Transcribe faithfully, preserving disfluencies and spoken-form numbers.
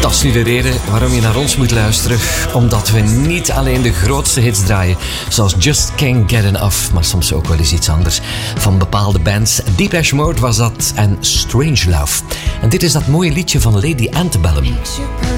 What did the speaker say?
Dat is nu de reden waarom je naar ons moet luisteren. Omdat we niet alleen de grootste hits draaien, zoals Just Can't Get Enough, maar soms ook wel eens iets anders. Van bepaalde bands. Depeche Mode was dat en Strange Love. En dit is dat mooie liedje van Lady Antebellum.